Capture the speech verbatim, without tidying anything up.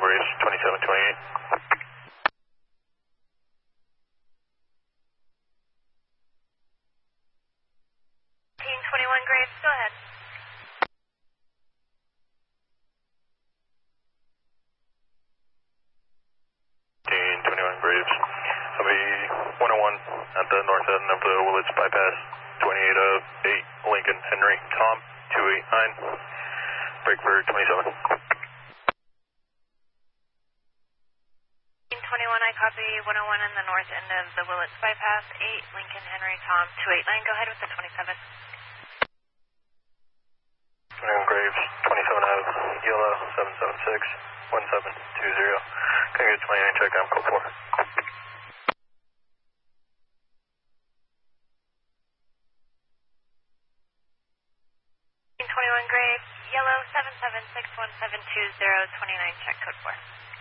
Graves, twenty-seven twenty-eight. fifteen twenty-one Graves, go ahead. fifteen twenty-one Graves. Somebody one oh one at the north end of the Willits bypass, twenty-eight of eight, Lincoln Henry, Tom, two eight nine, break for twenty-seven. fifteen twenty-one, I copy one oh one in the north end of the Willits bypass, eight, Lincoln Henry, Tom, two eight nine, go ahead with the twenty-seven. twenty-one Graves, twenty-seven of Yellow, seven seven six, one seven two zero. Can I get twenty-nine check on code four? fifteen twenty-one Graves, Yellow, seven seven six one seven two zero, twenty-nine check code four.